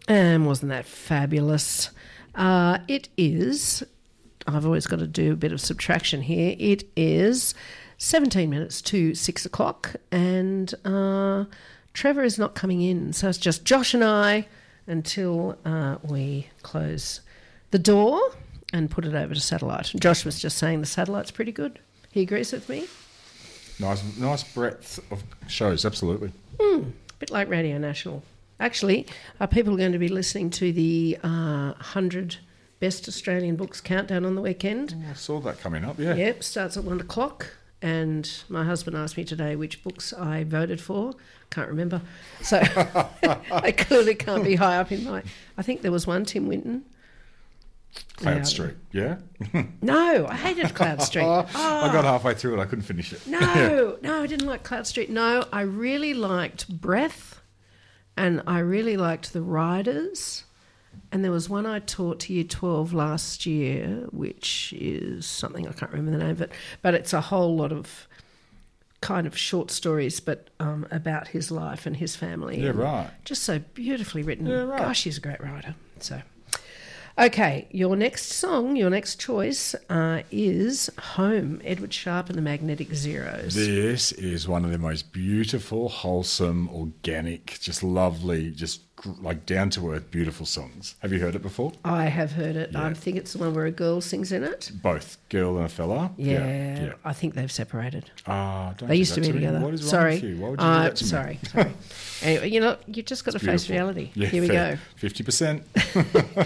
And wasn't that fabulous? It is, I've always got to do a bit of subtraction here. It is 17 minutes to 6 o'clock, and Trevor is not coming in. So it's just Josh and I until we close the door and put it over to satellite. Josh was just saying the satellite's pretty good. He agrees with me. Nice breadth of shows, absolutely. A bit like Radio National. Actually, people are going to be listening to the 100 Best Australian Books Countdown on the weekend. Oh, I saw that coming up, yeah. Yep, starts at 1 o'clock. And my husband asked me today which books I voted for. Can't remember. So I clearly can't be high up in my... I think there was one, Tim Winton. Cloud Street, yeah? No, I hated Cloud Street. I got halfway through it, I couldn't finish it. No, I didn't like Cloud Street. No, I really liked Breath, and I really liked The Riders, and there was one I taught to Year 12 last year, which is something I can't remember the name of it, but it's a whole lot of kind of short stories, but about his life and his family. Yeah, right. Just so beautifully written. Yeah, right. Gosh, he's a great writer. So... Okay, your next song, your next choice is Home, Edward Sharpe and the Magnetic Zeros. This is one of the most beautiful, wholesome, organic, just lovely, just like down-to-earth, beautiful songs. Have you heard it before? I have heard it. Yeah. I think it's the one where a girl sings in it. Both, girl and a fella. Yeah. I think they've separated. Don't They used to be together. What is wrong Sorry. with you? Why would you do that to me? Sorry. Anyway, you just got to face reality. Yeah, Here we fair. go. 50%.